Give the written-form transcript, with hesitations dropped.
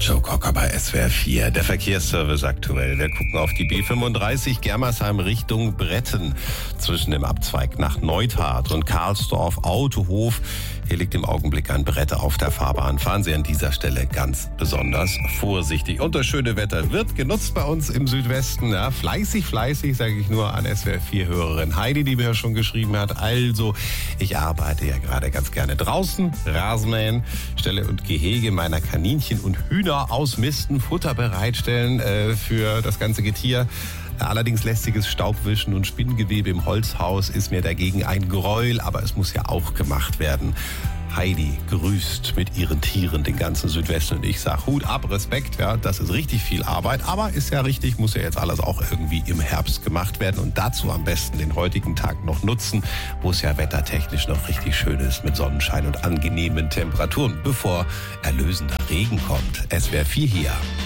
Joe Cocker bei SWR 4, der Verkehrsservice aktuell. Wir gucken auf die B35 Germersheim Richtung Bretten zwischen dem Abzweig nach Neuthardt und Karlsdorf Autohof. Hier liegt im Augenblick ein Brett auf der Fahrbahn. Fahren Sie an dieser Stelle ganz besonders vorsichtig. Und das schöne Wetter wird genutzt bei uns im Südwesten. Ja, fleißig, sage ich nur an SWR 4-Hörerin Heidi, die mir schon geschrieben hat. Also, ich arbeite ja gerade ganz gerne draußen, Rasenmähen, Ställe und Gehege meiner Kaninchen und Hühner ausmisten, Futter bereitstellen für das ganze Getier. Allerdings lästiges Staubwischen und Spinngewebe im Holzhaus ist mir dagegen ein Gräuel, aber es muss ja auch gemacht werden. Heidi grüßt mit ihren Tieren den ganzen Südwesten und ich sag Hut ab, Respekt, ja, das ist richtig viel Arbeit, aber ist ja richtig, muss ja jetzt alles auch irgendwie im Herbst gemacht werden und dazu am besten den heutigen Tag noch nutzen, wo es ja wettertechnisch noch richtig schön ist mit Sonnenschein und angenehmen Temperaturen, bevor erlösender Regen kommt. SWR 4 hier.